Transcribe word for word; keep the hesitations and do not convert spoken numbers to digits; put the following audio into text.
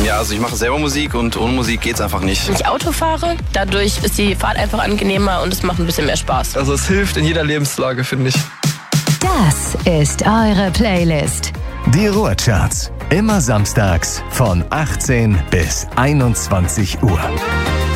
Ja, also ich mache selber Musik und ohne Musik geht's einfach nicht. Wenn ich Auto fahre, dadurch ist die Fahrt einfach angenehmer und es macht ein bisschen mehr Spaß. Also es hilft in jeder Lebenslage, finde ich. Das ist eure Playlist. Die Ruhrcharts. Immer samstags von achtzehn bis einundzwanzig Uhr.